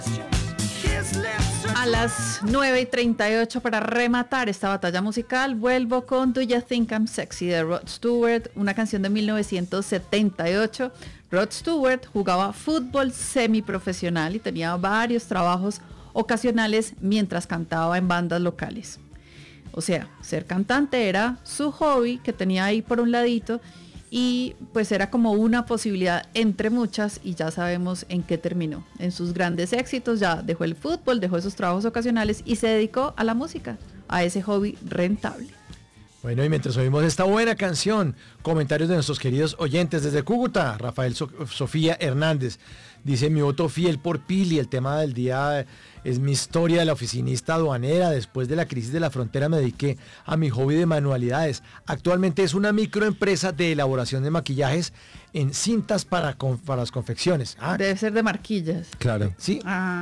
A las 9:38 para rematar esta batalla musical, vuelvo con Do You Think I'm Sexy de Rod Stewart, una canción de 1978. Rod Stewart jugaba fútbol semiprofesional y tenía varios trabajos ocasionales mientras cantaba en bandas locales. O sea, ser cantante era su hobby que tenía ahí por un ladito y pues era como una posibilidad entre muchas y ya sabemos en qué terminó. En sus grandes éxitos ya dejó el fútbol, dejó esos trabajos ocasionales y se dedicó a la música, a ese hobby rentable. Bueno, y mientras oímos esta buena canción, comentarios de nuestros queridos oyentes desde Cúcuta. Rafael Sofía Hernández dice: mi voto fiel por Pili, el tema del día es mi historia de la oficinista aduanera. Después de la crisis de la frontera me dediqué a mi hobby de manualidades. Actualmente es una microempresa de elaboración de maquillajes en cintas para las confecciones. Debe ser de marquillas. Claro. ¿Sí?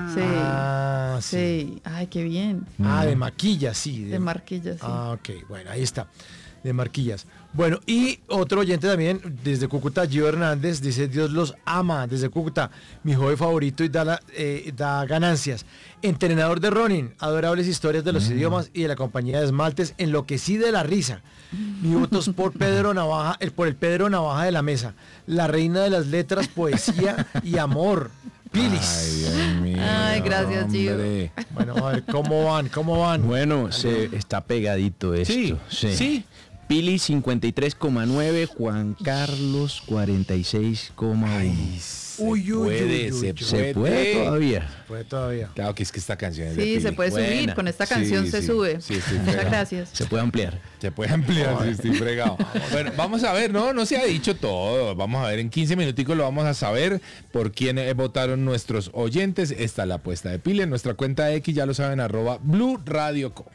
Sí. Ay, qué bien. De maquillas, sí. De marquillas, sí. Ok, bueno, ahí está. De marquillas. Bueno, y otro oyente también desde Cúcuta, Gio Hernández, dice: Dios los ama. Desde Cúcuta, mi hobby favorito y da ganancias. Entrenador de running, adorables historias de los idiomas y de la compañía de esmaltes, enloquecí de la risa. Mi voto es por Pedro Navaja, por el Pedro Navaja de la mesa, la reina de las letras, poesía y amor. Pilis. Ay, Dios mío. Ay, gracias, Gio. Bueno, a ver, ¿cómo van? Bueno, está pegadito esto. Sí. Pili 53,9, Juan Carlos 46,1. Se puede todavía. Puede todavía. Claro que es que esta canción es de Sí, Pili. se puede subir, con esta canción se sube. Sí, Muchas gracias. Se puede ampliar. Se puede ampliar, sí, estoy fregado. Bueno, vamos a ver, no se ha dicho todo. Vamos a ver, en 15 minuticos lo vamos a saber por quién votaron nuestros oyentes. Esta es la apuesta de Pili en nuestra cuenta X, ya lo saben, @Blue Radio Co.